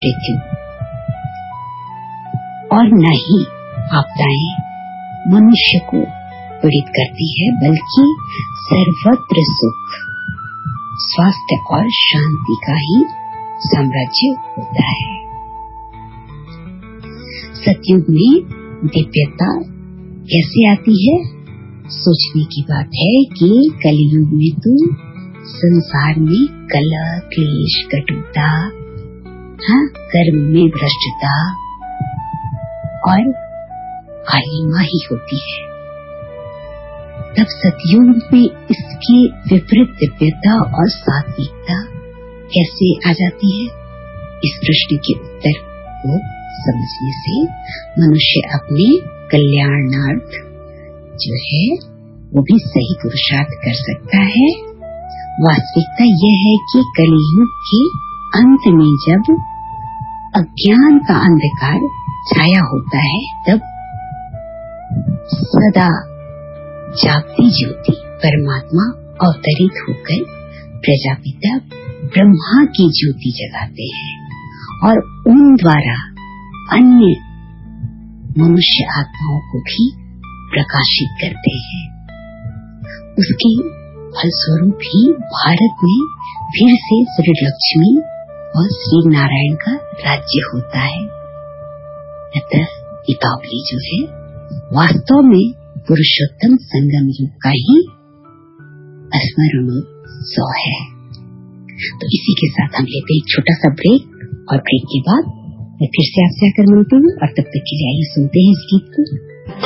मृत्यु और न ही आपदाएं मनुष्य को पीड़ित करती है, बल्कि सर्वत्र सुख, स्वास्थ्य और शांति का ही साम्राज्य होता है। सतयुग में दिव्यता कैसे आती है? सोचने की बात है कि कलयुग में तो संसार में कलह, क्लेश, कटुता, कर्म में भ्रष्टता और कालिमा ही होती है। तब सतयुग में इसकी विपरीत दिव्यता और सात्विकता कैसे आ जाती है? इस प्रश्न के उत्तर को समझने से मनुष्य अपने कल्याणार्थ जो है वो भी सही पुरुषार्थ कर सकता है। वास्तविकता यह है कि कलयुग के अंत में जब अज्ञान का अंधकार छाया होता है, तब सदा जागती ज्योति परमात्मा अवतरित होकर प्रजापिता ब्रह्मा की ज्योति जगाते हैं और उन द्वारा अन्य मनुष्य आत्माओं को भी प्रकाशित करते हैं। उसके फलस्वरूप ही भारत में फिर से श्री लक्ष्मी और श्री नारायण का राज्य होता है। अतः दीपावली जो है वास्तव में पुरुषोत्तम संगम युग का ही स्मरणोत्सव है। तो इसी के साथ हम लेते हैं एक छोटा सा ब्रेक और ब्रेक के बाद मैं फिर से आपसे आकर मिलती हूँ और तब तक के लिए आइए सुनते हैं इस गीत को।